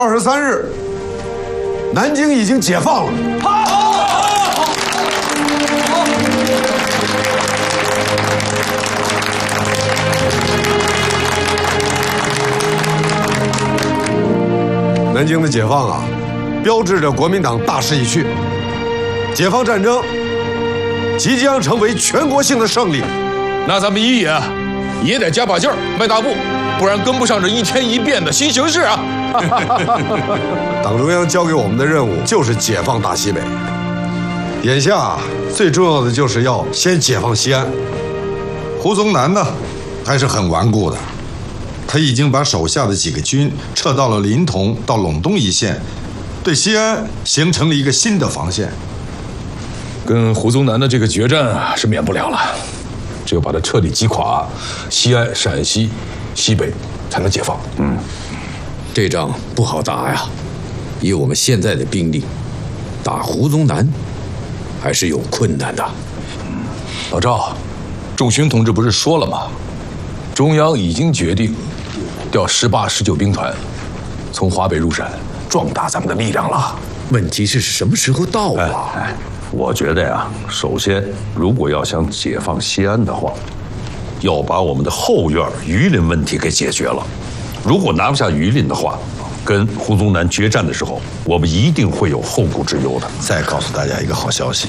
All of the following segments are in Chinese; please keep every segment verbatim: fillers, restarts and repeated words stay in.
二十三日，南京已经解放了。好，好，好，南京的解放啊，标志着国民党大势已去，解放战争即将成为全国性的胜利。 那咱们一野也得加把劲儿，迈大步，不然跟不上这一天一变的新形势啊！ 党中央交给我们的任务就是解放大西北，眼下最重要的就是要先解放西安。 胡宗南呢，还是很顽固的。他已经把手下的几个军撤到了临潼到陇东一线，对西安形成了一个新的防线。 跟胡宗南的这个决战啊，是免不了了，只有把他彻底击垮，西安、陕西、西北才能解放。 嗯，这仗不好打呀，以我们现在的兵力，打胡宗南还是有困难的。 老赵，仲勋同志不是说了吗？中央已经决定调十八、十九兵团从华北入陕，壮大咱们的力量了。 问题是什么时候到啊？ 哎哎，我觉得呀，首先，如果要想解放西安的话，要把我们的后院榆林问题给解决了。如果拿不下榆林的话，跟胡宗南决战的时候，我们一定会有后顾之忧的。 再告诉大家一个好消息，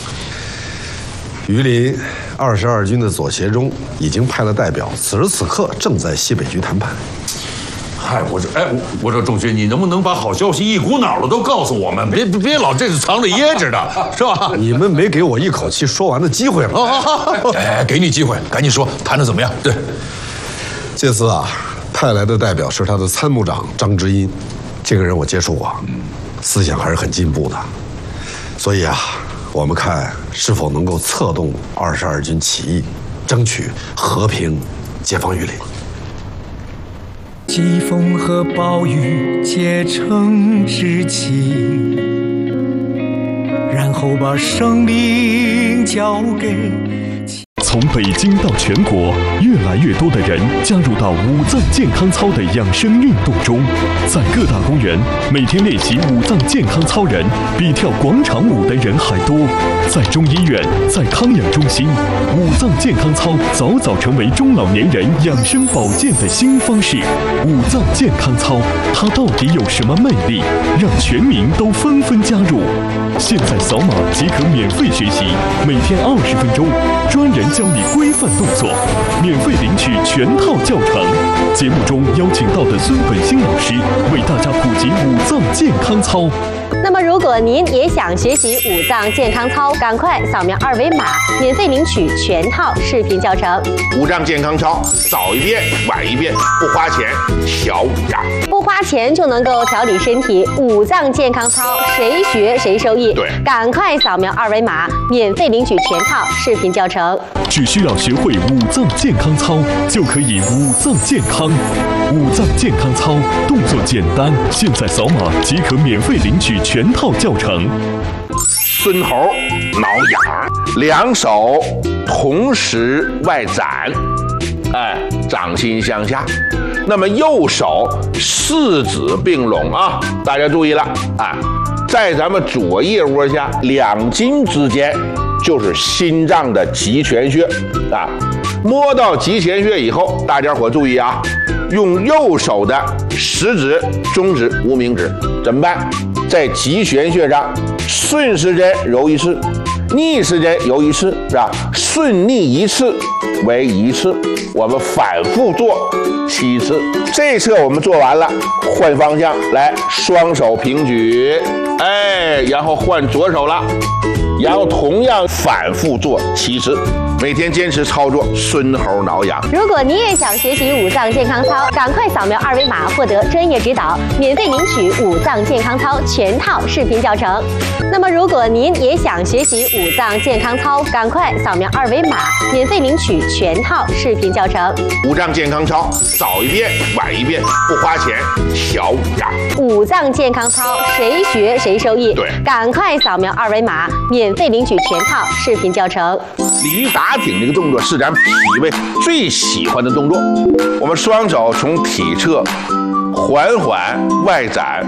榆林二十二军的左协中已经派了代表，此时此刻正在西北局谈判。 嗨，我说，哎，我说仲勋，你能不能把好消息一股脑的都告诉我们？别别老这是藏着掖着的，是吧？ 你们没给我一口气说完的机会了。 哎，给你机会，赶紧说，谈得怎么样？对， 这次啊，派来的代表是他的参谋长张之音，这个人我接触过，思想还是很进步的，所以啊，我们看是否能够策动二十二军起义，争取和平解放榆林。 疾风和暴雨结成知己，然后把生命交给。 从北京到全国，越来越多的人加入到五脏健康操的养生运动中。在各大公园，每天练习五脏健康操人比跳广场舞的人还多。在中医院，在康养中心，五脏健康操早早成为中老年人养生保健的新方式。五脏健康操，它到底有什么魅力，让全民都纷纷加入？现在扫码即可免费学习，每天二十分钟，专人教你规范动作，免费领取全套教程。节目中邀请到的孙本兴老师为大家普及五脏健康操。 那么，如果您也想学习五脏健康操，赶快扫描二维码，免费领取全套视频教程。 五脏健康操，早一遍晚一遍，不花钱，小五脏， 不花钱就能够调理身体。五脏健康操，谁学谁受益。 对， 赶快扫描二维码，免费领取全套视频教程。 只需要学会五脏健康操，就可以五脏健康。五脏健康操动作简单，现在扫码即可免费领取全套教程。 孙猴挠痒，两手同时外展，哎，掌心向下。那么右手四指并拢啊，大家注意了啊，在咱们左腋窝下两筋之间就是心脏的极泉穴啊。摸到极泉穴以后，大家伙注意啊，用右手的食指、中指、无名指怎么办？在极泉穴上顺时针揉一次，逆时针揉一次，是吧？顺逆一次为一次，我们反复做七次。这侧我们做完了，换方向来，双手平举，哎，然后换左手了，然后同样反复做七次。每天坚持操作，孙猴挠痒。 如果你也想学习五脏健康操，赶快扫描二维码获得专业指导，免费领取五脏健康操全套视频教程。那么，如果您也想学习五脏健康操，赶快扫描二维码，免费领取全套视频教程。 五脏健康操，早一遍晚一遍，不花钱，小五脏。 五脏健康操，谁学谁受益。 对， 赶快扫描二维码，免费领取全套视频教程。 鲤鱼打挺这个动作是咱脾胃最喜欢的动作。我们双手从体侧缓缓外展。